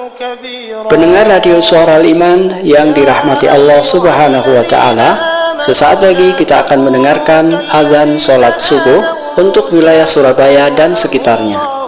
كبيرا. Pendengar radio Suara Al-Iman yang dirahmati Allah Subhanahu wa Ta'ala, sesaat lagi kita akan mendengarkan azan sholat subuh untuk wilayah Surabaya dan sekitarnya.